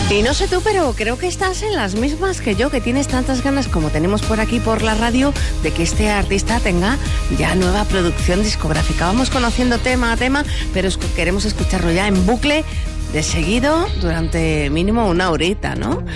Y no sé tú, pero creo que estás en las mismas que yo, que tienes tantas ganas como tenemos por aquí por la radio de que este artista tenga ya nueva producción discográfica. Vamos conociendo tema a tema, pero queremos escucharlo ya en bucle de seguido durante mínimo una horita, ¿no?